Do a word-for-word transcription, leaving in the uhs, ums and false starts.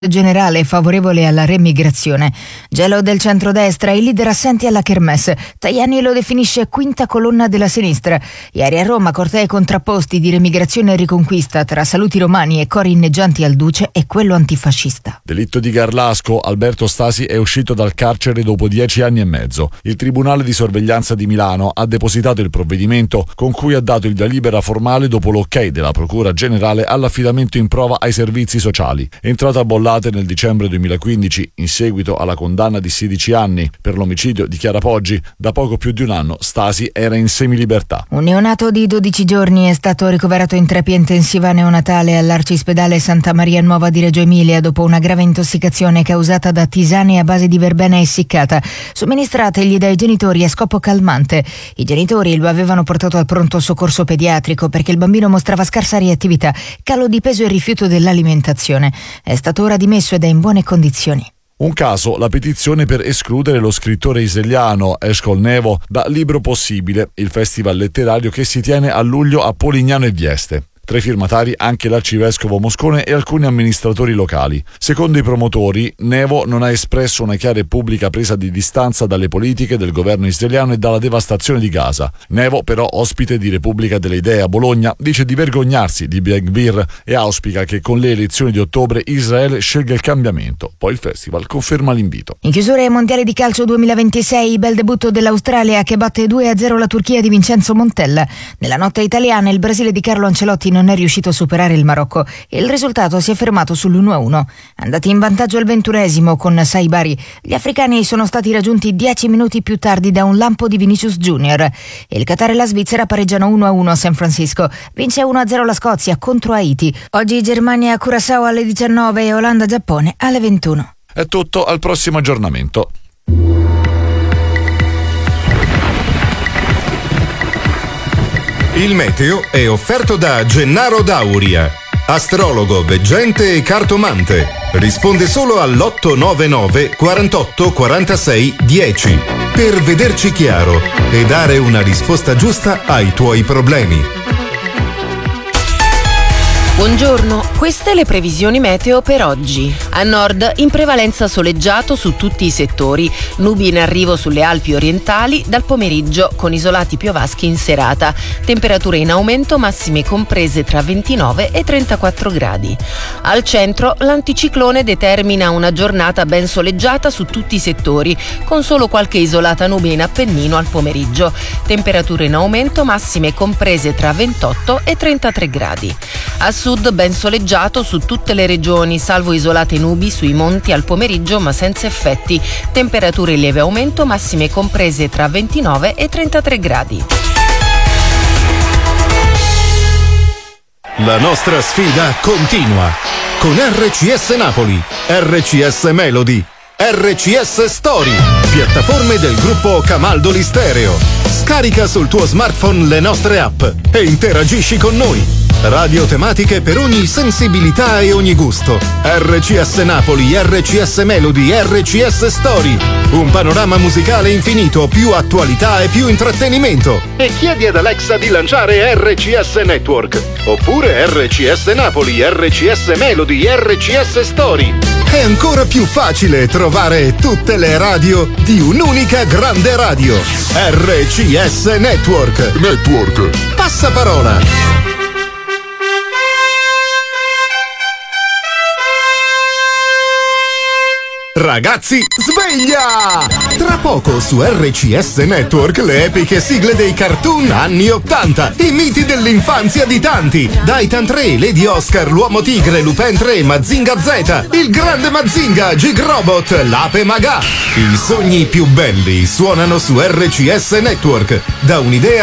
Generale favorevole alla remigrazione. Gelo del centrodestra, i leader assenti alla Kermesse. Tajani lo definisce quinta colonna della sinistra. Ieri a Roma cortei contrapposti di remigrazione e riconquista tra saluti romani e cori inneggianti al duce e quello antifascista. Delitto di Garlasco, Alberto Stasi è uscito dal carcere dopo dieci anni e mezzo. Il Tribunale di Sorveglianza di Milano ha depositato il provvedimento con cui ha dato il via libera formale dopo l'ok della Procura Generale all'affidamento in prova ai servizi sociali. Entrato a bollare nel dicembre duemilaquindici in seguito alla condanna di sedici anni per l'omicidio di Chiara Poggi, da poco più di un anno Stasi era in semilibertà. Un neonato di dodici giorni è stato ricoverato in terapia intensiva neonatale all'Arcispedale Santa Maria Nuova di Reggio Emilia dopo una grave intossicazione causata da tisane a base di verbena essiccata, somministrategli dai genitori a scopo calmante. I genitori lo avevano portato al pronto soccorso pediatrico perché il bambino mostrava scarsa reattività, calo di peso e rifiuto dell'alimentazione. È stato ora dimesso ed è in buone condizioni. Un caso, la petizione per escludere lo scrittore israeliano Eshkol Nevo da Libro Possibile, il festival letterario che si tiene a luglio a Polignano e Vieste. Tra i firmatari anche l'arcivescovo Moscone e alcuni amministratori locali. Secondo i promotori, Nevo non ha espresso una chiara e pubblica presa di distanza dalle politiche del governo israeliano e dalla devastazione di Gaza. Nevo, però, ospite di Repubblica delle Idee a Bologna, dice di vergognarsi di Ben Gvir e auspica che con le elezioni di ottobre Israele scelga il cambiamento. Poi il festival conferma l'invito. In chiusura ai mondiali di calcio duemilaventisei, bel debutto dell'Australia che batte due a zero la Turchia di Vincenzo Montella. Nella notte italiana il Brasile di Carlo Ancelotti non è riuscito a superare il Marocco e il risultato si è fermato sull'uno a uno. Andati in vantaggio al ventunesimo con Saibari, gli africani sono stati raggiunti dieci minuti più tardi da un lampo di Vinicius Junior. Il Qatar e la Svizzera pareggiano uno a uno a San Francisco. Vince uno a zero la Scozia contro Haiti. Oggi Germania Curaçao alle diciannove e Olanda Giappone alle ventuno. È tutto, al prossimo aggiornamento. Il meteo è offerto da Gennaro Dauria, astrologo, veggente e cartomante. Risponde solo all'otto nove nove quarantotto quarantasei dieci per vederci chiaro e dare una risposta giusta ai tuoi problemi. Buongiorno, queste le previsioni meteo per oggi. A nord in prevalenza soleggiato su tutti i settori, nubi in arrivo sulle Alpi orientali dal pomeriggio con isolati piovaschi in serata, temperature in aumento massime comprese tra ventinove e trentaquattro gradi. Al centro l'anticiclone determina una giornata ben soleggiata su tutti i settori, con solo qualche isolata nube in Appennino al pomeriggio, temperature in aumento massime comprese tra ventotto e trentatré gradi. A sud ben soleggiato su tutte le regioni, salvo isolate nubi sui monti al pomeriggio ma senza effetti. Temperature in lieve aumento, massime comprese tra ventinove e trentatré gradi. La nostra sfida continua con R C S Napoli, R C S Melody, R C S Story, piattaforme del gruppo Camaldoli Stereo. Scarica sul tuo smartphone le nostre app e interagisci con noi. Radio tematiche per ogni sensibilità e ogni gusto. R C S Napoli, R C S Melody, R C S Story. Un panorama musicale infinito, più attualità e più intrattenimento. E chiedi ad Alexa di lanciare R C S Network. Oppure R C S Napoli, R C S Melody, R C S Story. È ancora più facile trovare tutte le radio di un'unica grande radio. R C S Network. Network. Passaparola. Ragazzi, sveglia! Tra poco su R C S Network le epiche sigle dei cartoon anni ottanta, i miti dell'infanzia di tanti. Daitan tre, Lady Oscar, l'Uomo Tigre, Lupin tre, Mazinga Z, il grande Mazinga, Gig Robot, l'Ape Maga. I sogni più belli suonano su R C S Network. Da un'idea